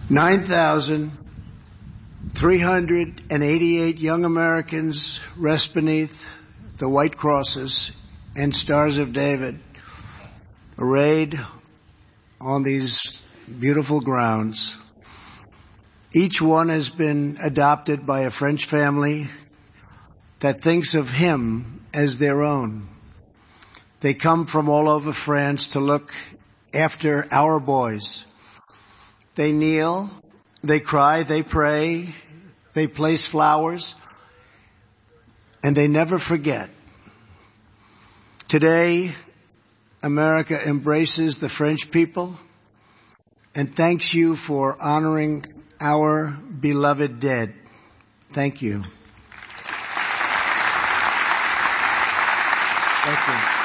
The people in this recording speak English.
9,388 young Americans rest beneath the white crosses and stars of David, arrayed on these beautiful grounds. Each one has been adopted by a French family that thinks of him as their own. They come from all over France to look after our boys. They kneel, they cry, they pray, they place flowers, and they never forget. Today, America embraces the French people and thanks you for honoring our beloved dead. Thank you. Thank you.